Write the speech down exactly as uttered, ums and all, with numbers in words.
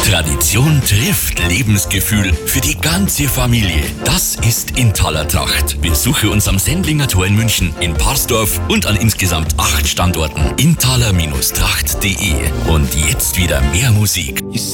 Tradition trifft Lebensgefühl für die ganze Familie. Das ist Intaler Tracht. Besuche uns am Sendlinger Tor in München, in Parsdorf und an insgesamt acht Standorten. intaler Tracht punkt de. Und jetzt wieder mehr Musik.